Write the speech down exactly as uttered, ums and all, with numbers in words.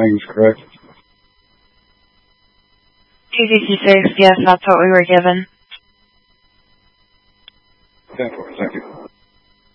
range, correct? two fifty-six, yes, that's what we were given. ten four, thank you.